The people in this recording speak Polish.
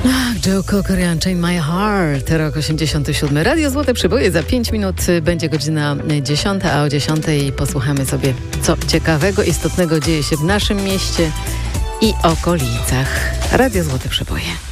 Joe Cocker i Unchain My Heart, rok 87. Radio Złote Przyboje, za 5 minut będzie godzina 10, a o 10 posłuchamy sobie, co ciekawego, istotnego dzieje się w naszym mieście i okolicach. Radio Złote Przyboje.